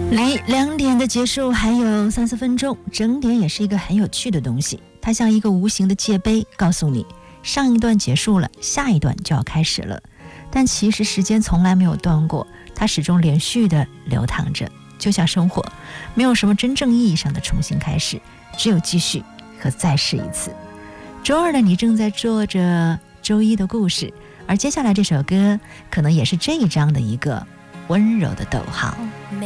离2点的结束还有3-4分钟，整点也是一个很有趣的东西，它像一个无形的界碑，告诉你上一段结束了，下一段就要开始了。但其实时间从来没有断过，它始终连续的流淌着，就像生活，没有什么真正意义上的重新开始，只有继续和再试一次。周二的你正在做着周一的故事，而接下来这首歌可能也是这一章的一个温柔的逗号。